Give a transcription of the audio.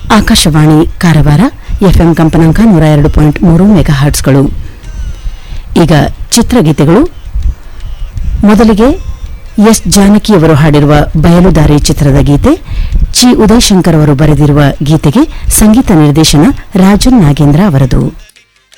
Akashvani Karwar FM ಕಂಪನಾಂಕ 102.3 ಮೆಗಾಹರ್ಟ್ಸ್ಗಳು. ಈಗ ಚಿತ್ರಗೀತೆಗಳು. ಮೊದಲಿಗೆ ಎಸ್ ಜಾನಕಿಯವರು ಹಾಡಿರುವ ಬಯಲುದಾರಿ ಚಿತ್ರದ ಗೀತೆ. ಚಿ ಉದಯಶಂಕರ್ ಅವರು ಬರೆದಿರುವ ಗೀತೆಗೆ ಸಂಗೀತ ನಿರ್ದೇಶನ ರಾಜನ್ ನಾಗೇಂದ್ರ ಅವರದು.